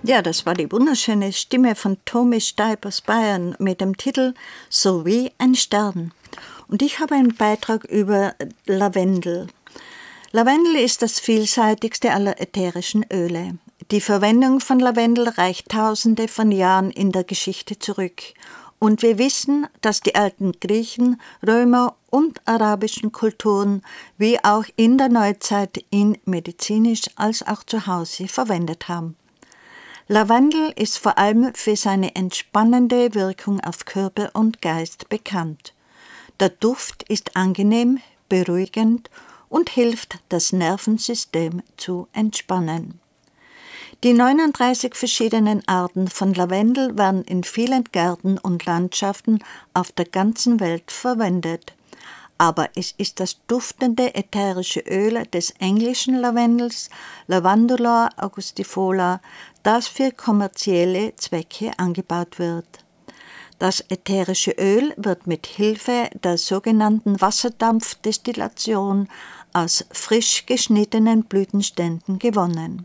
Ja, das war die wunderschöne Stimme von Tommy Steib aus Bayern mit dem Titel »So wie ein Stern«. Und ich habe einen Beitrag über Lavendel. Lavendel ist das vielseitigste aller ätherischen Öle. Die Verwendung von Lavendel reicht Tausende von Jahren in der Geschichte zurück. Und wir wissen, dass die alten Griechen, Römer und arabischen Kulturen wie auch in der Neuzeit ihn medizinisch als auch zu Hause verwendet haben. Lavendel ist vor allem für seine entspannende Wirkung auf Körper und Geist bekannt. Der Duft ist angenehm, beruhigend und hilft, das Nervensystem zu entspannen. Die 39 verschiedenen Arten von Lavendel werden in vielen Gärten und Landschaften auf der ganzen Welt verwendet. Aber es ist das duftende ätherische Öl des englischen Lavendels, Lavandula augustifolia, das für kommerzielle Zwecke angebaut wird. Das ätherische Öl wird mit Hilfe der sogenannten Wasserdampfdestillation aus frisch geschnittenen Blütenständen gewonnen.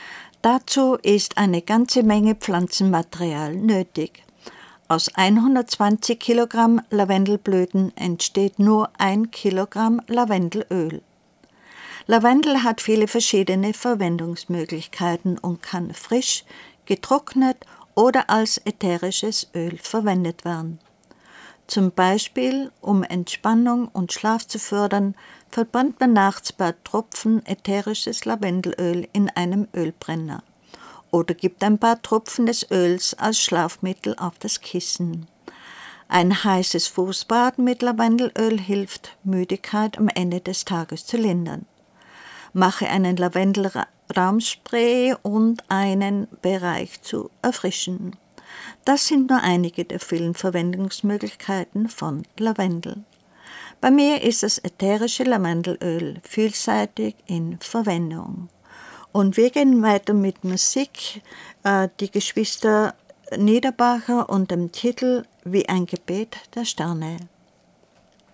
Dazu ist eine ganze Menge Pflanzenmaterial nötig. Aus 120 Kilogramm Lavendelblüten entsteht nur 1 Kilogramm Lavendelöl. Lavendel hat viele verschiedene Verwendungsmöglichkeiten und kann frisch, getrocknet oder als ätherisches Öl verwendet werden. Zum Beispiel, um Entspannung und Schlaf zu fördern, verbrennt man nachts ein paar Tropfen ätherisches Lavendelöl in einem Ölbrenner oder gibt ein paar Tropfen des Öls als Schlafmittel auf das Kissen. Ein heißes Fußbad mit Lavendelöl hilft, Müdigkeit am Ende des Tages zu lindern. Mache einen Lavendelraumspray und einen Bereich zu erfrischen. Das sind nur einige der vielen Verwendungsmöglichkeiten von Lavendel. Bei mir ist das ätherische Lavendelöl vielseitig in Verwendung. Und wir gehen weiter mit Musik, die Geschwister Niederbacher und dem Titel »Wie ein Gebet der Sterne«.